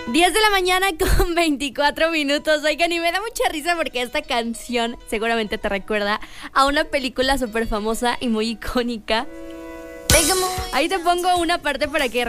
10 de la mañana con 24 minutos. Oigan, y me da mucha risa porque esta canción seguramente te recuerda a una película súper famosa y muy icónica. Ahí te pongo una parte para que